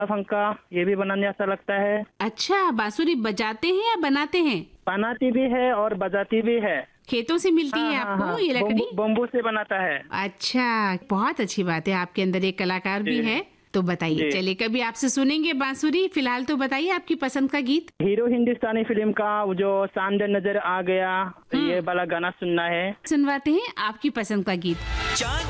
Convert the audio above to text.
फंका ये भी बनाने अच्छा लगता है। अच्छा, बांसुरी बजाते हैं या बनाते हैं? बनाती भी है और बजाती भी है। खेतों से मिलती हाँ है हाँ आपको हाँ, ये लकड़ी? बम्बू से बनाता है। अच्छा, बहुत अच्छी बात है, आपके अंदर एक कलाकार भी जी है। तो बताइए, जी। चलिए कभी आपसे सुनेंगे बांसुरी। फिलहाल तो बताइए आपकी पसंद का गीत। हीरो हिंदुस्तानी फिल्म का वो जो चांद नजर आ गया, ये वाला गाना सुनना है। सुनवाते हैं आपकी पसंद का गीत।